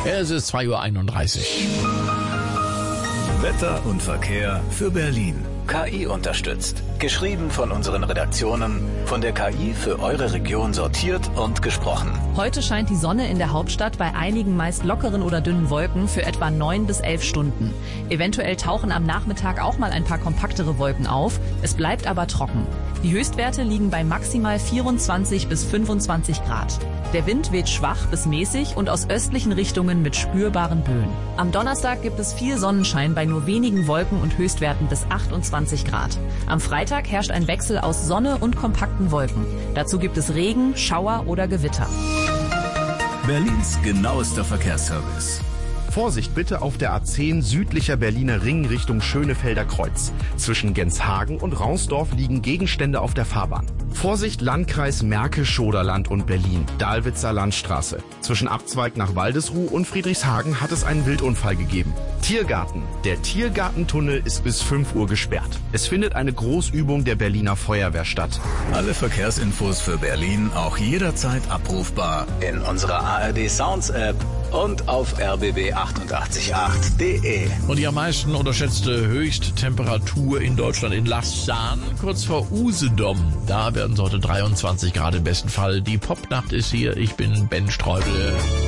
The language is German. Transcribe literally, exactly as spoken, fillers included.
Es ist zwei Uhr einunddreißig. Wetter und Verkehr für Berlin. K I unterstützt. Geschrieben von unseren Redaktionen, von der K I für eure Region sortiert und gesprochen. Heute scheint die Sonne in der Hauptstadt bei einigen meist lockeren oder dünnen Wolken für etwa neun bis elf Stunden. Eventuell tauchen am Nachmittag auch mal ein paar kompaktere Wolken auf. Es bleibt aber trocken. Die Höchstwerte liegen bei maximal vierundzwanzig bis fünfundzwanzig Grad. Der Wind weht schwach bis mäßig und aus östlichen Richtungen mit spürbaren Böen. Am Donnerstag gibt es viel Sonnenschein bei nur wenigen Wolken und Höchstwerten bis achtundzwanzig Grad. Am Freitag herrscht ein Wechsel aus Sonne und kompakten Wolken. Dazu gibt es Regen, Schauer oder Gewitter. Berlins genauester Verkehrsservice. Vorsicht bitte auf der A zehn südlicher Berliner Ring Richtung Schönefelder Kreuz. Zwischen Genshagen und Rausdorf liegen Gegenstände auf der Fahrbahn. Vorsicht Landkreis Märkisch-Schoderland und Berlin, Dahlwitzer Landstraße. Zwischen Abzweig nach Waldesruh und Friedrichshagen hat es einen Wildunfall gegeben. Tiergarten. Der Tiergartentunnel ist bis fünf Uhr gesperrt. Es findet eine Großübung der Berliner Feuerwehr statt. Alle Verkehrsinfos für Berlin auch jederzeit abrufbar in unserer A R D Sounds App und auf r b b achtundachtzig Komma acht punkt d e. Und die am meisten unterschätzte Höchsttemperatur in Deutschland in Lausanne, kurz vor Usedom. Da werden es heute dreiundzwanzig Grad im besten Fall. Die Popnacht ist hier. Ich bin Ben Streubel.